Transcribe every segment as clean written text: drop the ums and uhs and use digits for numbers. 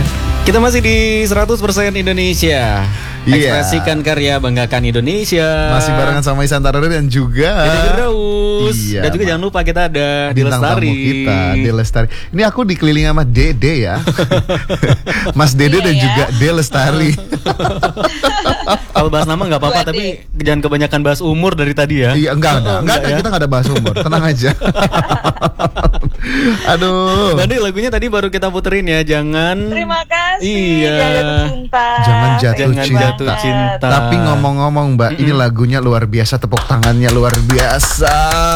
Oke. Kita masih di 100% Indonesia. Ekspresikan karya, banggakan Indonesia. Masih barengan sama Ihsan Taruri dan juga Dede Firdaus. Iya, Dan juga jangan lupa kita ada Dede bintang Lestari. tamu kita, Dede Lestari. Ini aku dikelilingi sama Dede ya. Mas Dede dan juga Dede Lestari. Kalau bahas nama nggak apa-apa, tapi jangan kebanyakan bahas umur dari tadi ya. Iya, enggak ada, ya? kita nggak ada bahas umur, tenang aja. Aduh. Bandi, lagunya tadi baru kita puterin ya, jangan. Terima kasih. Iya. Jangan jatuh cinta. Tapi ngomong-ngomong Mbak, ini lagunya luar biasa, tepuk tangannya luar biasa.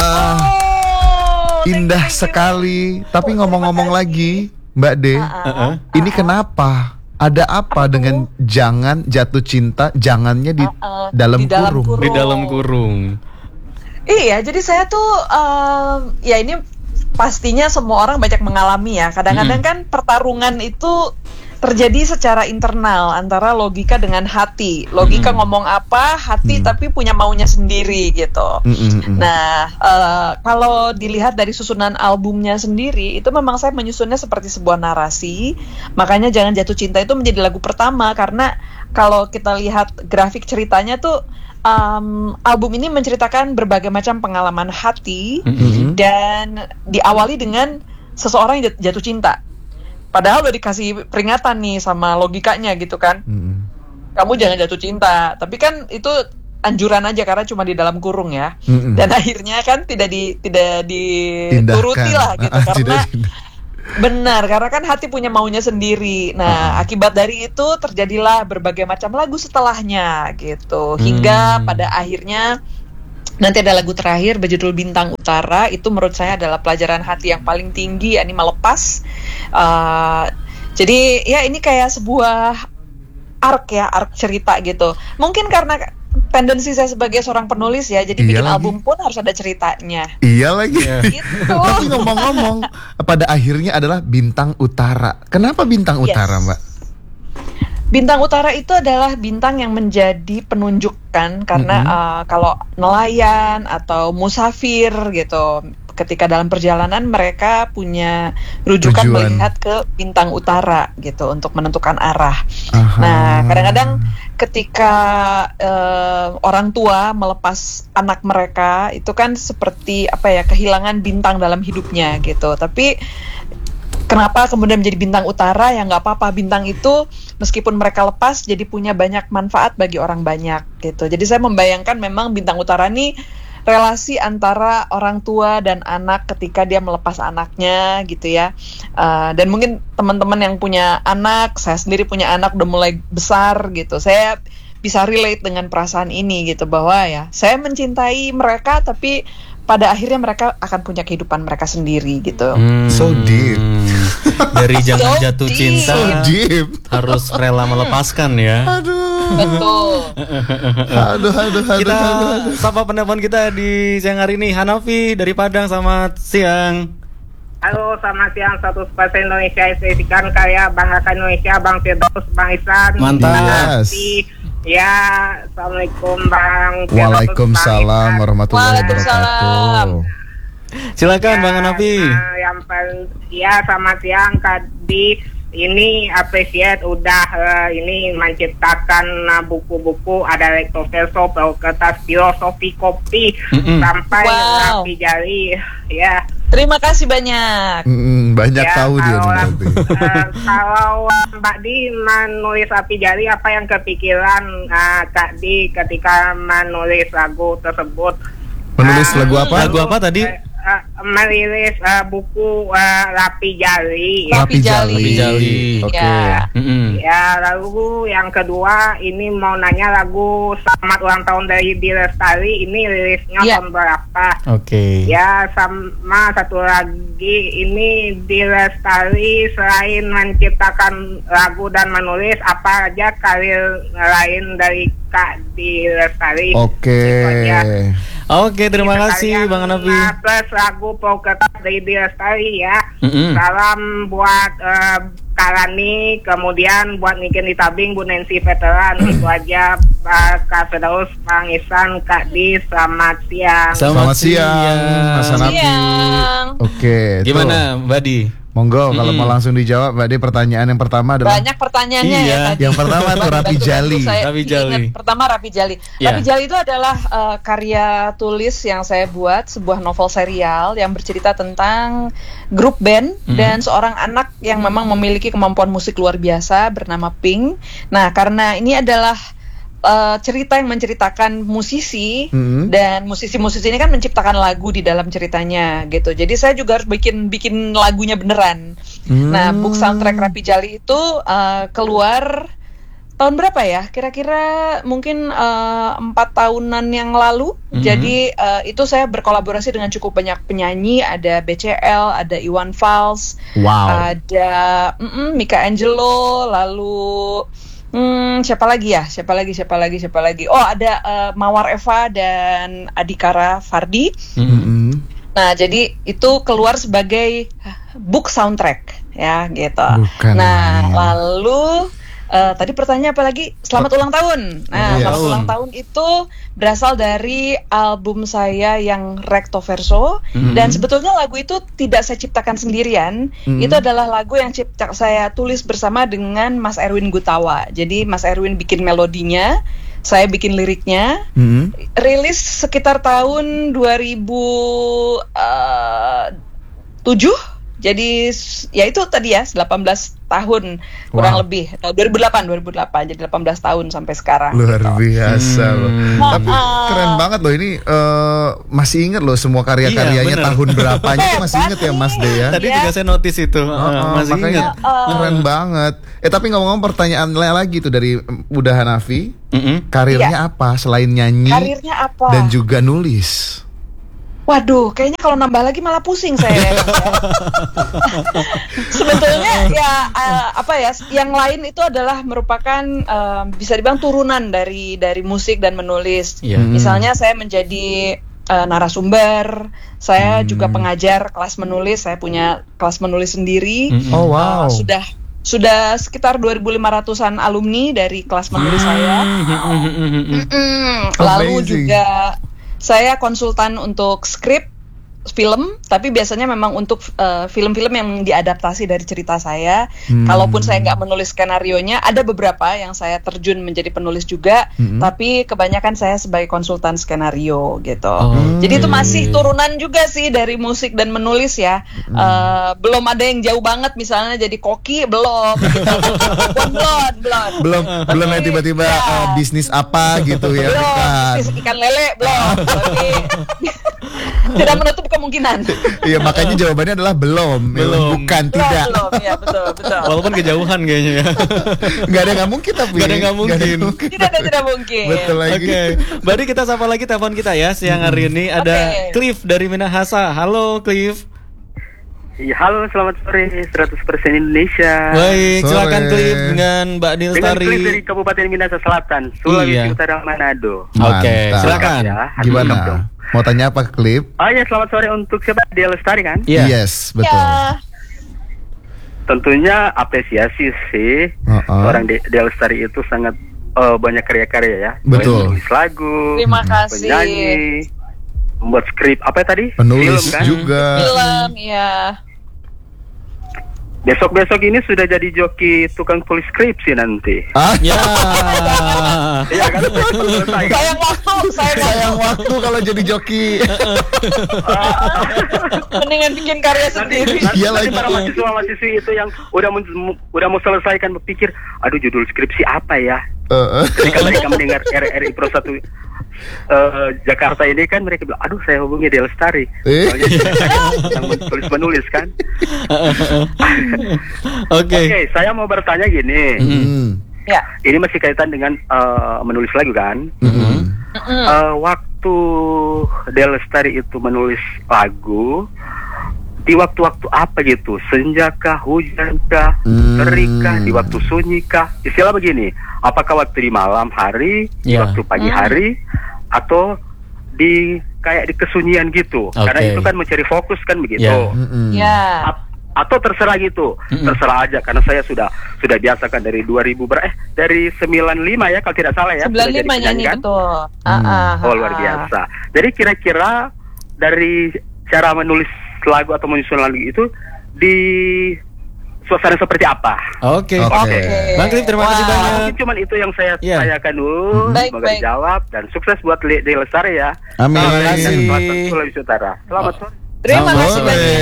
Indah sekali. Tapi ngomong-ngomong lagi, Mbak De, ini kenapa? Ada apa dengan jangan jatuh cinta? Jangannya di dalam kurung. Di dalam kurung. Iya, jadi saya tuh ya ini pastinya semua orang banyak mengalami ya. Kadang-kadang kan pertarungan itu terjadi secara internal antara logika dengan hati. Logika ngomong apa, hati tapi punya maunya sendiri gitu. Nah, kalau dilihat dari susunan albumnya sendiri, itu memang saya menyusunnya seperti sebuah narasi. Makanya Jangan Jatuh Cinta itu menjadi lagu pertama, karena kalau kita lihat grafik ceritanya tuh album ini menceritakan berbagai macam pengalaman hati dan diawali dengan seseorang yang jatuh cinta. Padahal udah dikasih peringatan nih sama logikanya gitu kan. Kamu jangan jatuh cinta. Tapi kan itu anjuran aja karena cuma di dalam kurung ya. Dan akhirnya kan tidak dituruti lah gitu karena benar, karena kan hati punya maunya sendiri. Nah, akibat dari itu terjadilah berbagai macam lagu setelahnya gitu. Hingga pada akhirnya nanti ada lagu terakhir berjudul Bintang Utara. Itu menurut saya adalah pelajaran hati yang paling tinggi, yakni melepas. Jadi ya ini kayak sebuah arc cerita gitu. Mungkin karena tendensi saya sebagai seorang penulis ya, jadi bikin album pun harus ada ceritanya. Iya lagi. Gitu. Tapi ngomong-ngomong, pada akhirnya adalah Bintang Utara. Kenapa Bintang Utara, Mbak? Bintang Utara itu adalah bintang yang menjadi penunjukan karena kalau nelayan atau musafir gitu, ketika dalam perjalanan mereka punya rujukan melihat ke bintang utara gitu untuk menentukan arah. Nah, kadang-kadang ketika orang tua melepas anak mereka itu kan seperti kehilangan bintang dalam hidupnya gitu. Tapi kenapa kemudian menjadi bintang utara? Ya nggak apa-apa, bintang itu meskipun mereka lepas jadi punya banyak manfaat bagi orang banyak gitu. Jadi saya membayangkan memang bintang utara ini relasi antara orang tua dan anak ketika dia melepas anaknya gitu ya. Dan mungkin teman-teman yang punya anak, saya sendiri punya anak udah mulai besar gitu, saya bisa relate dengan perasaan ini gitu, bahwa ya saya mencintai mereka tapi pada akhirnya mereka akan punya kehidupan mereka sendiri gitu. So deep. Dari Jangan Jatuh Cinta harus rela melepaskan ya. Betul. Aduh. Kita sapa penelpon kita di siang hari ini, Hanafi dari Padang. Selamat siang. Halo, selamat siang. 100% Indonesia, ekspresikan karya, banggakan Indonesia. Bang Firdaus, Bang Ihsan. Mantap. Ya, assalamualaikum Bang. Waalaikumsalam warahmatullahi wabarakatuh. Silakan Bang Hanafi. Selamat siang Kak Di. Ini appreciate udah ini menciptakan buku-buku, ada lektoverso, kertas filosofi kopi sampai Rapi Jali ya. Terima kasih banyak. Banyak tahu dia nanti. Kalau Mbak Di menulis Rapi Jali, apa yang kepikiran Kak Di ketika menulis lagu tersebut? Menulis lagu apa? Lagu apa tadi? Merilis buku Rapi Jali. Rapi Jali. Oke. Ya, lalu yang kedua ini mau nanya lagu Selamat Ulang Tahun dari Dede Lestari ini rilisnya tahun berapa? Oke. Ya, sama satu lagi ini Dede Lestari selain menciptakan lagu dan menulis, apa aja karir lain dari Kak Dede Lestari? Oke, terima kasih Bang Hanafi. Plus lagu Poketas dari Dede Lestari ya. Salam buat Kalani, kemudian buat Niken di Tabing, Bu Nancy Veteran. Itu aja Kak Firdaus, Bang Ihsan, Kak Di, selamat siang. Selamat siang Mas Hanafi. Oke. Gimana Mbak Di? Monggo kalau mau langsung dijawab, Mbak De. Pertanyaan yang pertama adalah banyak pertanyaannya ya tadi. Yang pertama tuh Rapi Jali. Pertama Rapi Jali. Rapi Jali itu adalah karya tulis yang saya buat, sebuah novel serial yang bercerita tentang grup band dan seorang anak yang memang memiliki kemampuan musik luar biasa bernama Pink. Nah, karena ini adalah cerita yang menceritakan musisi dan musisi-musisi ini kan menciptakan lagu di dalam ceritanya gitu. Jadi saya juga harus bikin lagunya beneran. Nah, book soundtrack Rapi Jali itu keluar tahun berapa ya? Kira-kira mungkin 4 tahunan yang lalu. Jadi itu saya berkolaborasi dengan cukup banyak penyanyi. Ada BCL, ada Iwan Fals, ada Mika Angelo, lalu siapa lagi? Oh, ada Mawar Eva dan Adhikara Fardi. Nah, jadi itu keluar sebagai book soundtrack ya gitu. Lalu tadi pertanyaan apa lagi? Selamat ulang tahun. Nah, selamat ulang tahun itu berasal dari album saya yang Recto Verso. Dan sebetulnya lagu itu tidak saya ciptakan sendirian. Itu adalah lagu yang saya tulis bersama dengan Mas Erwin Gutawa. Jadi Mas Erwin bikin melodinya, saya bikin liriknya. Rilis sekitar tahun 2007. Jadi ya itu tadi ya 18 tahun kurang lebih 2008 jadi 18 tahun sampai sekarang. Luar biasa loh. Tapi keren banget loh ini, masih inget loh semua karya-karyanya tahun berapanya itu masih inget ya Mas De ya. Tadi juga saya notice itu masih inget. Keren banget. Tapi ngomong-ngomong pertanyaan lagi tuh dari Bunda Hanafi, karirnya apa selain nyanyi dan juga nulis? Waduh, kayaknya kalau nambah lagi malah pusing saya. Sebetulnya ya yang lain itu adalah merupakan bisa dibilang turunan dari musik dan menulis. Misalnya saya menjadi narasumber, saya juga pengajar kelas menulis, saya punya kelas menulis sendiri. Sudah sekitar 2.500-an alumni dari kelas menulis saya. Lalu juga saya konsultan untuk skrip film, tapi biasanya memang untuk film-film yang diadaptasi dari cerita saya. Kalaupun saya nggak menulis skenarionya, ada beberapa yang saya terjun menjadi penulis juga, tapi kebanyakan saya sebagai konsultan skenario gitu. Jadi itu masih turunan juga sih dari musik dan menulis ya. Belum ada yang jauh banget, misalnya jadi koki belum. Gitu. belum yang tiba-tiba bisnis apa gitu ya. Belum, bisnis ikan lele belum. Tapi tidak menutup kemungkinan. Iya, makanya jawabannya adalah belum. Bukan, tidak. Belum, ya betul. Walaupun kejauhan kayaknya ya. Gak ada nggak mungkin tapi. Tidak mungkin. Betul lagi. Oke. Berarti kita sapa lagi telepon kita ya siang hari ini. Ada Cliff dari Minahasa. Halo Cliff. Ya, halo, selamat sore 100% Indonesia. Baik, silakan Cliff dengan Mbak Nil Stari. Cliff dari Kabupaten Minahasa Selatan, Sulawesi Utara, Manado. Oke, silakan. Ya, gimana? Mau tanya apa Cliff? Oh ya, selamat sore untuk siapa? Dia Lestari kan? Yes, betul. Tentunya apresiasi sih. Orang Dia Lestari itu sangat banyak karya-karya ya. Betul. Menulis lagu, terima kasih. penyanyi, membuat skrip apa tadi? Penulis film, kan? juga. Film ya. Besok-besok ini sudah jadi joki tukang tulis skripsi nanti. Ya. Iya kan? Sayang waktu kalau jadi joki. Mendingan bikin karya sendiri. Iya lagi. Para mahasiswa-mahasiswi itu yang udah mau selesaikan berpikir, aduh judul skripsi apa ya? Ketika mereka mendengar RRI Pro 1 Jakarta ini kan mereka bilang, aduh saya hubungi Dia Lestari. Yang menulis kan. Oke, saya mau bertanya gini. Ya. Ini masih kaitan dengan menulis lagu kan. Waktu Dia Lestari itu menulis lagu, di waktu-waktu apa gitu? Senjakah, hujankah, terikkah, di waktu sunyikah? Istilah begini, apakah waktu di malam hari, di waktu pagi hari, atau di kayak di kesunyian gitu? Karena itu kan mencari fokus kan begitu. Atau terserah gitu, terserah aja, karena saya sudah biasa kan dari 95 ya kalau tidak salah ya. 95 nyanyi kan? Betul. Luar biasa. Jadi kira-kira dari cara menulis lagu atau menyusun lagu itu di suasana seperti apa. Oke. Bang Cliff, terima kasih banyak. Mungkin cuma itu yang saya tanyakan dulu. Semoga dijawab dan sukses buat Dede Lestari ya. Amin. Terima kasih. Sulawesi Utara. Selamat sore. Terima kasih banyak.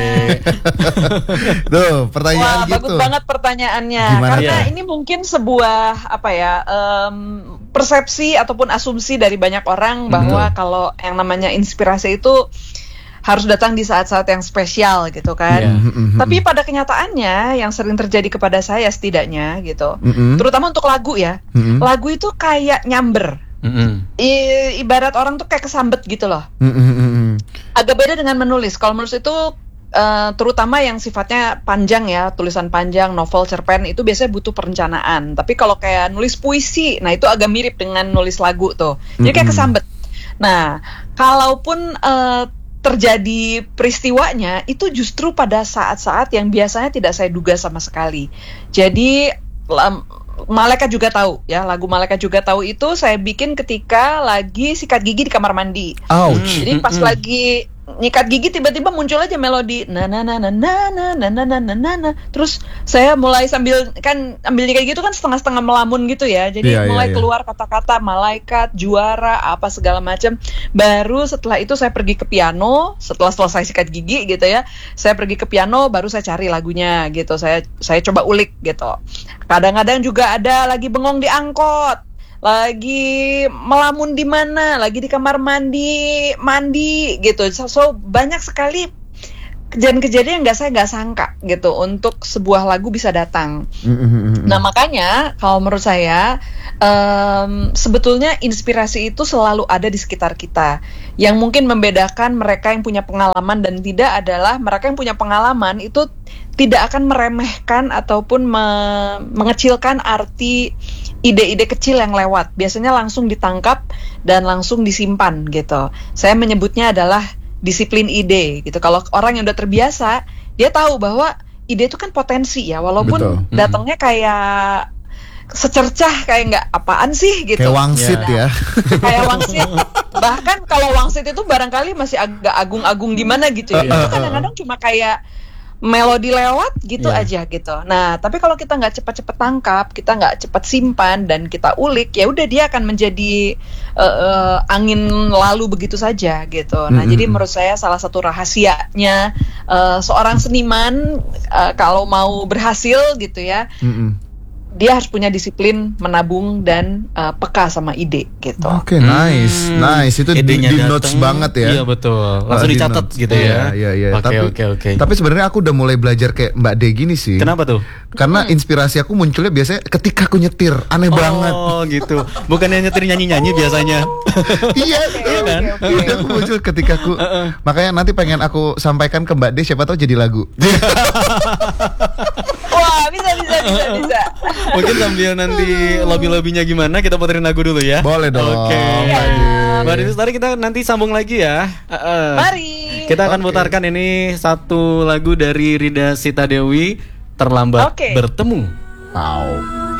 Tuh, pertanyaan gitu. Bagus banget pertanyaannya. Gimana Karena ya? ini mungkin sebuah persepsi ataupun asumsi dari banyak orang bahwa kalau yang namanya inspirasi itu harus datang di saat-saat yang spesial gitu kan. Tapi pada kenyataannya yang sering terjadi kepada saya setidaknya gitu, terutama untuk lagu ya, lagu itu kayak nyamber. Ibarat orang tuh kayak kesambet gitu loh. Agak beda dengan menulis. Kalau menulis itu terutama yang sifatnya panjang ya, tulisan panjang, novel, cerpen itu biasanya butuh perencanaan. Tapi kalau kayak nulis puisi, nah itu agak mirip dengan nulis lagu tuh. Jadi kayak kesambet. Nah, kalaupun terjadi peristiwanya itu justru pada saat-saat yang biasanya tidak saya duga sama sekali. Jadi Malaikat Juga Tahu ya, lagu Malaikat Juga Tahu itu saya bikin ketika lagi sikat gigi di kamar mandi. Ouch. Jadi pas lagi nyikat gigi tiba-tiba muncul aja melodi na na na na na na na na na na na. Terus saya mulai sambil nyikat gitu kan setengah-setengah melamun gitu ya. Jadi mulai keluar kata-kata malaikat, juara, apa segala macam. Baru setelah itu saya pergi ke piano, setelah selesai sikat gigi gitu ya. Saya pergi ke piano baru saya cari lagunya gitu. Saya coba ulik gitu. Kadang-kadang juga ada lagi bengong di angkot, lagi melamun di mana, lagi di kamar mandi gitu. So banyak sekali kejadian-kejadian yang saya nggak sangka gitu untuk sebuah lagu bisa datang. Nah makanya kalau menurut saya sebetulnya inspirasi itu selalu ada di sekitar kita. Yang mungkin membedakan mereka yang punya pengalaman dan tidak adalah mereka yang punya pengalaman itu tidak akan meremehkan ataupun mengecilkan arti ide-ide kecil yang lewat. Biasanya langsung ditangkap dan langsung disimpan gitu. Saya menyebutnya adalah disiplin ide gitu. Kalau orang yang udah terbiasa, dia tahu bahwa ide itu kan potensi ya, walaupun datangnya kayak secercah kayak nggak apaan sih gitu. Kayak wangsit ya. Kayak wangsit. Bahkan kalau wangsit itu barangkali masih agak agung-agung gimana gitu ya. Itu kadang-kadang cuma kayak melodi lewat gitu aja gitu. Nah, tapi kalau kita nggak cepat-cepat tangkap, kita nggak cepat simpan dan kita ulik, ya udah dia akan menjadi angin lalu begitu saja gitu. Nah, jadi menurut saya salah satu rahasianya seorang seniman kalau mau berhasil gitu ya, dia harus punya disiplin menabung dan peka sama ide gitu. Oke, nice. Itu di notes banget ya. Iya betul. Langsung dicatat gitu ya. Iya. Oke. Tapi sebenarnya aku udah mulai belajar kayak Mbak De gini sih. Kenapa tuh? Karena inspirasi aku munculnya biasanya ketika aku nyetir. Aneh banget. Oh gitu. Bukannya nyetir nyanyi-nyanyi biasanya. Iya kan? Itu aku muncul ketika aku. Makanya nanti pengen aku sampaikan ke Mbak De, siapa tahu jadi lagu. Wah, bisa. Mungkin sambil nanti lobby-lobbynya gimana, kita puterin lagu dulu ya. Boleh dong. Oke. Mbak Dede Lestari, kita nanti sambung lagi ya. Mari. Kita akan putarkan ini satu lagu dari Rida Sita Dewi, Terlambat Bertemu. Wow.